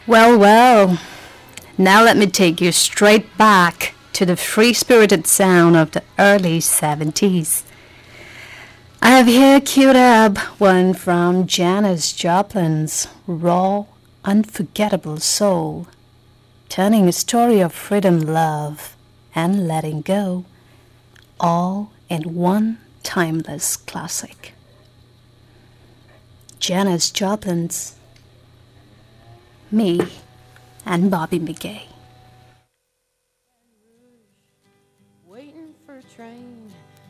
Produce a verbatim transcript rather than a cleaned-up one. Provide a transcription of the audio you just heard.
Well, well, now let me take you straight back to the free-spirited sound of the early seventies. I have here queued up one from Janis Joplin's raw, unforgettable soul, turning a story of freedom, love, and letting go, all in one timeless classic. Janis Joplin's Me and Bobby McGay. Waiting for a train